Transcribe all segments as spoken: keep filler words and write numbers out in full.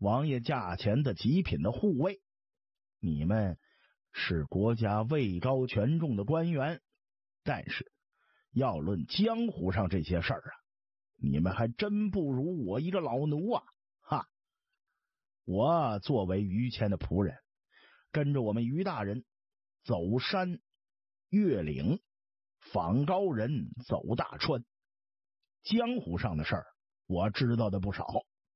王爷驾前的极品的护卫，你们是国家位高权重的官员，但是要论江湖上这些事儿啊，你们还真不如我一个老奴啊！哈，我作为于谦的仆人，跟着我们于大人走山越岭，访高人，走大川，江湖上的事儿我知道的不少。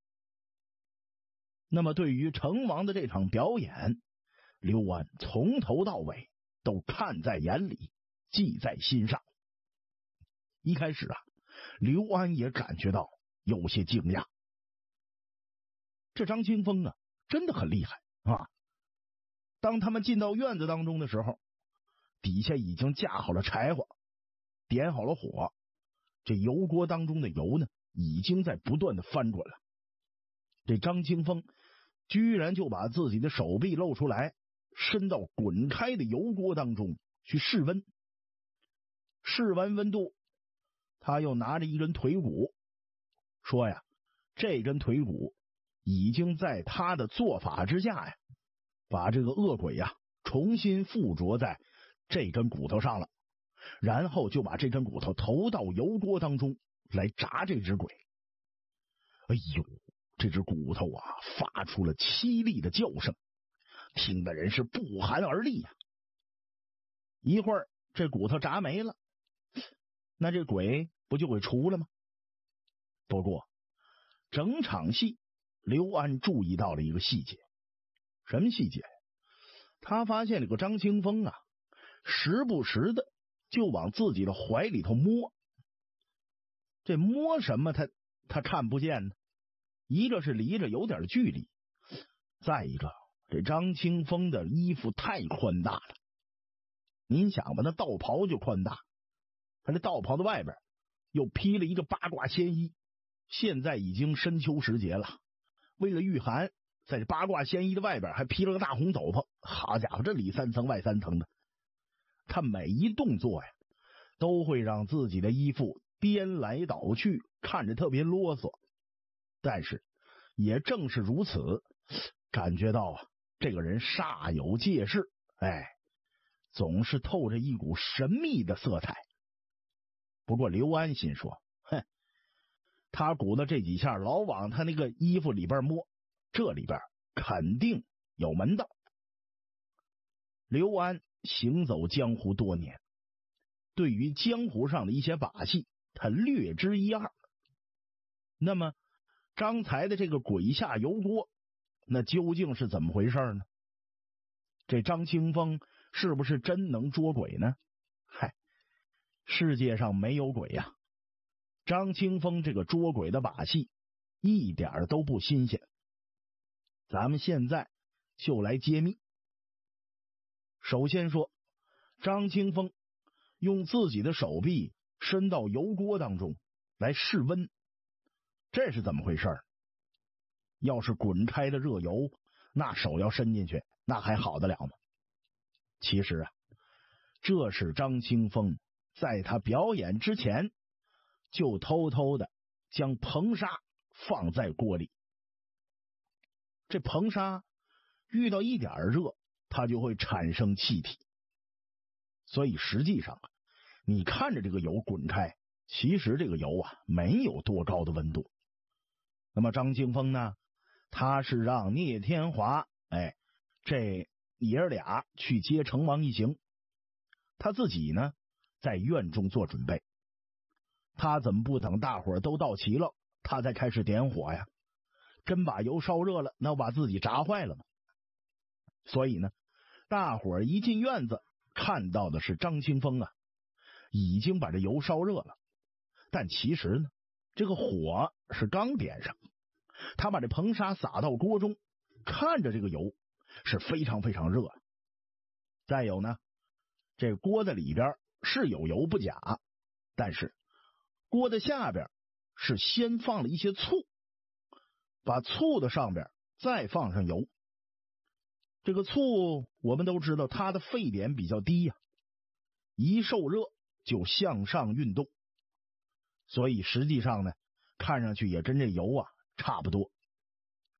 那么对于成王的这场表演，刘安从头到尾都看在眼里，记在心上。一开始啊，刘安也感觉到有些惊讶，这张清风啊真的很厉害啊！当他们进到院子当中的时候，底下已经架好了柴火，点好了火，这油锅当中的油呢已经在不断的翻滚了。这张清风居然就把自己的手臂露出来，伸到滚开的油锅当中去试温。试完温度，他又拿着一根腿骨，说呀，这根腿骨已经在他的做法之下呀，把这个恶鬼呀重新附着在这根骨头上了，然后就把这根骨头投到油锅当中来炸这只鬼。哎呦，这只骨头啊发出了凄厉的叫声，听的人是不寒而栗呀、啊。一会儿这骨头炸没了，那这鬼不就会出了吗？不过整场戏刘安注意到了一个细节。什么细节？他发现这个张清风啊时不时的就往自己的怀里头摸。这摸什么他他看不见呢？一个是离着有点距离，再一个这张清风的衣服太宽大了。您想吧，那道袍就宽大，他这道袍的外边又披了一个八卦仙衣，现在已经深秋时节了，为了御寒，在这八卦仙衣的外边还披了个大红斗篷。好家伙，这里三层外三层的，他每一动作呀都会让自己的衣服颠来倒去，看着特别啰嗦。但是也正是如此，感觉到啊这个人煞有介事，哎，总是透着一股神秘的色彩。不过刘安心说，哼，他鼓捣这几下老往他那个衣服里边摸，这里边肯定有门道。刘安行走江湖多年，对于江湖上的一些把戏他略知一二。那么刚才的这个鬼下油锅，那究竟是怎么回事呢？这张清风是不是真能捉鬼呢？嗨，世界上没有鬼呀、啊！张清风这个捉鬼的把戏一点都不新鲜。咱们现在就来揭秘。首先说，张清风用自己的手臂伸到油锅当中来试温，这是怎么回事？要是滚开的热油，那手要伸进去，那还好得了吗？其实啊，这是张清风在他表演之前就偷偷的将硼砂放在锅里。这硼砂遇到一点热，它就会产生气体，所以实际上你看着这个油滚开，其实这个油啊没有多高的温度。那么张清风呢，他是让聂天华哎这爷儿俩去接成王一行，他自己呢在院中做准备。他怎么不等大伙儿都到齐了他再开始点火呀？真把油烧热了，那把自己炸坏了吗？所以呢，大伙儿一进院子看到的是张清风啊已经把这油烧热了，但其实呢这个火是刚点上，他把这硼砂撒到锅中，看着这个油是非常非常热。再有呢，这锅的里边是有油不假，但是锅的下边是先放了一些醋，把醋的上边再放上油。这个醋我们都知道它的沸点比较低呀、啊，一受热就向上运动，所以实际上呢看上去也跟这油啊差不多。